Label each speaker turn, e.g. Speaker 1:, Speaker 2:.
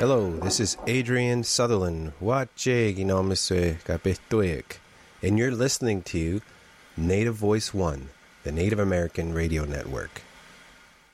Speaker 1: Hello, this is Adrian Sutherland, and you're listening to Native Voice One, the Native American Radio Network.